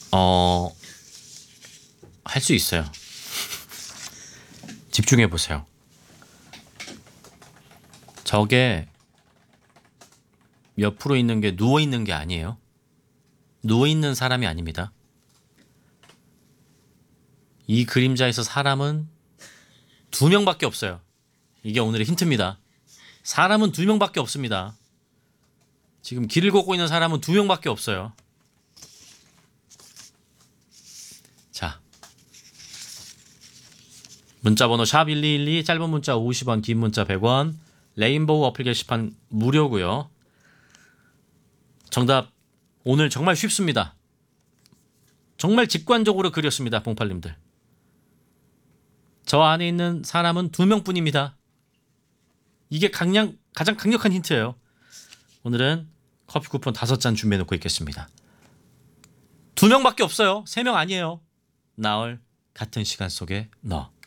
할 수 있어요. 집중해 보세요. 저게 옆으로 있는 게 누워 있는 게 아니에요. 누워 있는 사람이 아닙니다. 이 그림자에서 사람은 2명밖에 없어요. 이게 오늘의 힌트입니다. 사람은 2명밖에 없습니다. 지금 길을 걷고 있는 사람은 2명밖에 없어요. 자, 문자번호 샵1212, 짧은 문자 50원, 긴 문자 100원, 레인보우 어플 게시판 무료고요. 정답 오늘 정말 쉽습니다. 정말 직관적으로 그렸습니다. 봉팔님들. 저 안에 있는 사람은 2명뿐입니다. 이게 가장 강력한 힌트예요. 오늘은 커피 쿠폰 5잔 준비해놓고 있겠습니다. 2명밖에 없어요. 3명 아니에요. 나얼 같은 시간 속에 너.